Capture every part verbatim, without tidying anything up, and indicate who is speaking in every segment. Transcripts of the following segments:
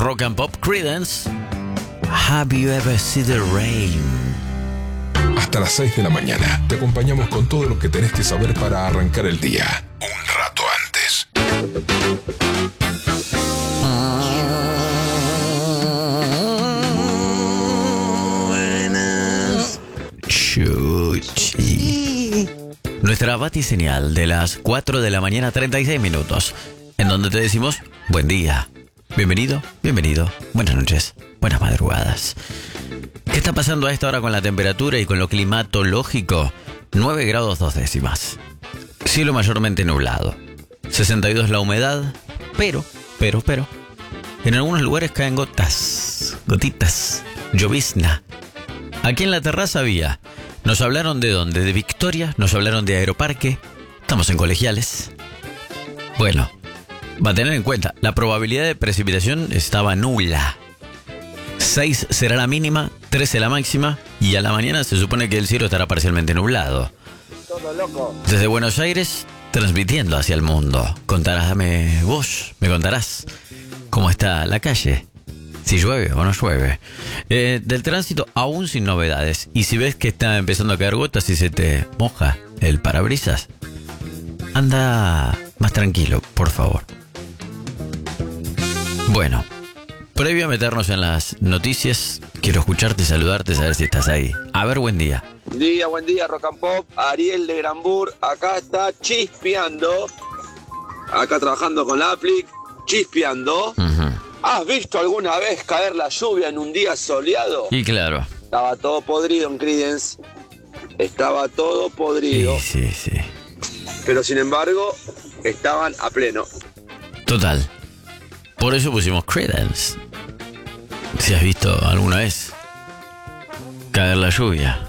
Speaker 1: Rock and Pop, Creedence. Have you ever seen the rain?
Speaker 2: Hasta las seis de la mañana te acompañamos con todo lo que tenés que saber para arrancar el día. Un rato antes.
Speaker 1: Buenas. Chuchi. Nuestra batiseñal de las cuatro de la mañana, treinta y seis minutos, en donde te decimos buen día, bienvenido, bienvenido, buenas noches, buenas madrugadas. ¿Qué está pasando a esta hora con la temperatura y con lo climatológico? nueve grados dos décimas. Cielo mayormente nublado. sesenta y dos la humedad, pero, pero, pero, en algunos lugares caen gotas, gotitas, llovizna. Aquí en la terraza había. Nos hablaron de dónde, de Victoria, nos hablaron de Aeroparque, estamos en Colegiales. Bueno, va a tener en cuenta, la probabilidad de precipitación estaba nula. seis será la mínima, trece la máxima, y a la mañana se supone que el cielo estará parcialmente nublado.
Speaker 3: Todo loco.
Speaker 1: Desde Buenos Aires, transmitiendo hacia el mundo. Contarás, dame vos, me contarás cómo está la calle. Si llueve o no llueve. Eh, del tránsito aún sin novedades. Y si ves que está empezando a caer gotas y se te moja el parabrisas, anda más tranquilo, por favor. Bueno, previo a meternos en las noticias, quiero escucharte, saludarte, saber si estás ahí. A ver, buen día.
Speaker 3: Buen día, buen día, Rock and Pop. Ariel de Granbur, acá está chispeando. Acá trabajando con la Applic, chispeando.
Speaker 1: Uh-huh.
Speaker 3: ¿Has visto alguna vez caer la lluvia en un día soleado?
Speaker 1: Y claro.
Speaker 3: Estaba todo podrido en Creedence. Estaba todo podrido.
Speaker 1: Sí, sí, sí.
Speaker 3: Pero sin embargo, estaban a pleno.
Speaker 1: Total. Por eso pusimos Creedence. Si has visto alguna vez caer la lluvia.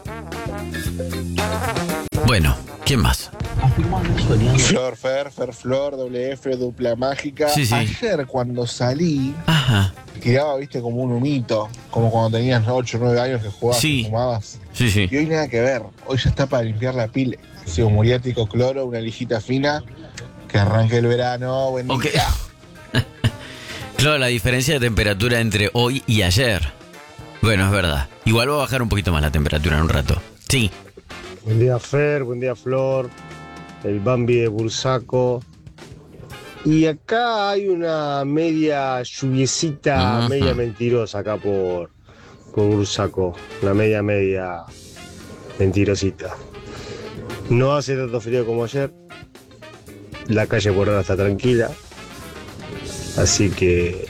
Speaker 1: Bueno, ¿quién más?
Speaker 4: Flor, Fer, Fer, Flor, doble F, dupla mágica.
Speaker 1: Sí, sí.
Speaker 4: Ayer cuando salí,
Speaker 1: Ajá.
Speaker 4: tiraba, viste, como un humito, como cuando tenías ocho o nueve años que jugabas
Speaker 1: Sí.
Speaker 4: y fumabas.
Speaker 1: Sí, sí.
Speaker 4: Y hoy nada que ver, hoy ya está para limpiar la pile. Sigo muriático, cloro, una lijita fina, que arranque el verano, buen
Speaker 1: Ok.
Speaker 4: día.
Speaker 1: Claro, la diferencia de temperatura entre hoy y ayer. Bueno, es verdad. Igual va a bajar un poquito más la temperatura en un rato. Sí.
Speaker 5: Buen día, Fer, buen día, Flor, el Bambi de Bursaco. Y acá hay una media lluviecita,
Speaker 1: Ajá.
Speaker 5: media mentirosa acá por, por Bursaco. Una media, media mentirosita. No hace tanto frío como ayer. La calle por ahora está tranquila. Así que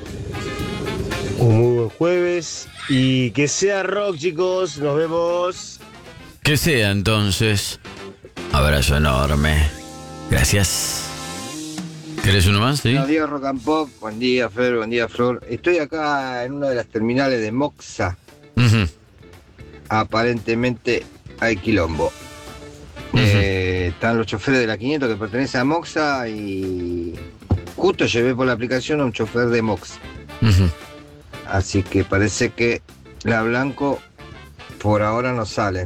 Speaker 5: un muy buen jueves. Y que sea rock, chicos. Nos vemos.
Speaker 1: Que sea entonces. Abrazo enorme. Gracias. ¿Querés uno más? Sí.
Speaker 6: Buenos días, Rock and Pop. Buen día, Fer. Buen día, Flor. Estoy acá en una de las terminales de Moxa.
Speaker 1: Uh-huh.
Speaker 6: Aparentemente hay quilombo.
Speaker 1: Uh-huh.
Speaker 6: Eh, están los choferes de la quinientos que pertenecen a Moxa y justo llevé por la aplicación a un chofer de Moxa.
Speaker 1: Uh-huh.
Speaker 6: Así que parece que la Blanco por ahora no salen.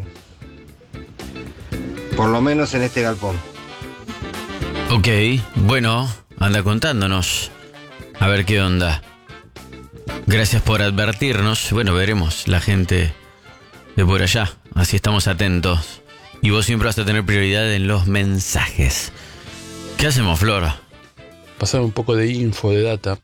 Speaker 6: Por lo menos en este galpón.
Speaker 1: Ok, bueno, anda contándonos. A ver qué onda. Gracias por advertirnos. Bueno, veremos la gente de por allá. Así estamos atentos. Y vos siempre vas a tener prioridad en los mensajes. ¿Qué hacemos, Flor?
Speaker 7: Pasar un poco de info, de data.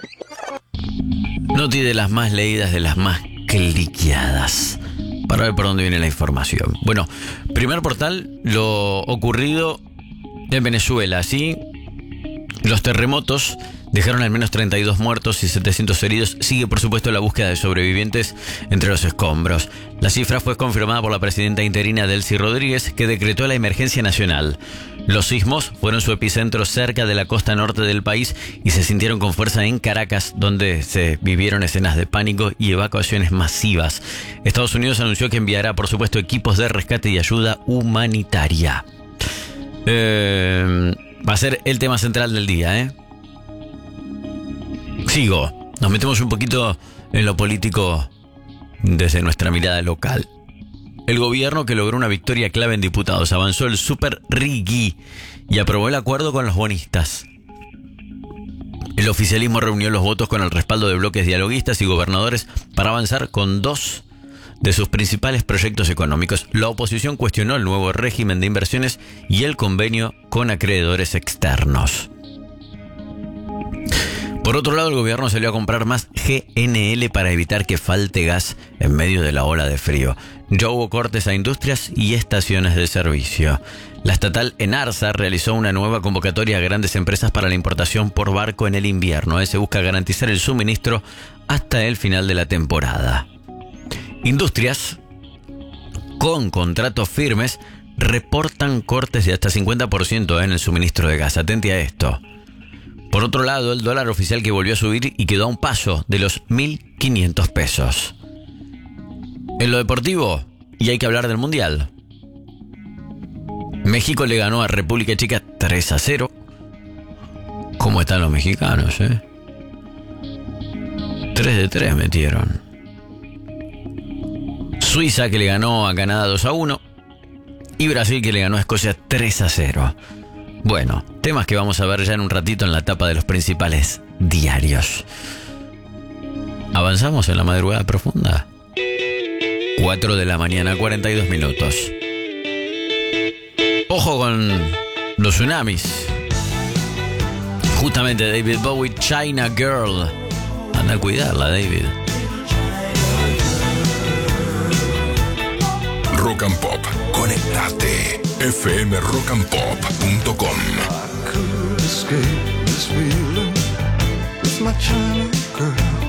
Speaker 1: Noti de las más leídas, de las más cliqueadas. Para ver por dónde viene la información. Bueno, primer portal, lo ocurrido en Venezuela, ¿sí? Los terremotos dejaron al menos treinta y dos muertos y setecientos heridos. Sigue, por supuesto, la búsqueda de sobrevivientes entre los escombros. La cifra fue confirmada por la presidenta interina Delcy Rodríguez, que decretó la emergencia nacional. Los sismos fueron su epicentro cerca de la costa norte del país y se sintieron con fuerza en Caracas, donde se vivieron escenas de pánico y evacuaciones masivas. Estados Unidos anunció que enviará, por supuesto, equipos de rescate y ayuda humanitaria. Eh, va a ser el tema central del día, ¿eh? Sigo. Nos metemos un poquito en lo político desde nuestra mirada local. El gobierno, que logró una victoria clave en diputados, avanzó el Super Rigui y aprobó el acuerdo con los bonistas. El oficialismo reunió los votos con el respaldo de bloques dialoguistas y gobernadores para avanzar con dos de sus principales proyectos económicos. La oposición cuestionó el nuevo régimen de inversiones y el convenio con acreedores externos. Por otro lado, el gobierno salió a comprar más G N L para evitar que falte gas en medio de la ola de frío. Ya hubo cortes a industrias y estaciones de servicio. La estatal Enarsa realizó una nueva convocatoria a grandes empresas para la importación por barco en el invierno. Eh, se busca garantizar el suministro hasta el final de la temporada. Industrias con contratos firmes reportan cortes de hasta cincuenta por ciento en el suministro de gas. Atente a esto. Por otro lado, el dólar oficial que volvió a subir y quedó a un paso de los mil quinientos pesos. En lo deportivo, y hay que hablar del Mundial. México le ganó a República Checa tres a cero. ¿Cómo están los mexicanos, eh? tres de tres metieron. Suiza que le ganó a Canadá dos a uno. Y Brasil que le ganó a Escocia tres a cero. Bueno, temas que vamos a ver ya en un ratito en la tapa de los principales diarios. ¿Avanzamos en la madrugada profunda? cuatro de la mañana, cuarenta y dos minutos. Ojo con los tsunamis. Justamente David Bowie, China Girl. Anda a cuidarla, David.
Speaker 2: Rock and Pop. Conectate. f m rock and pop punto com.
Speaker 8: I could escape this feeling with my China girl.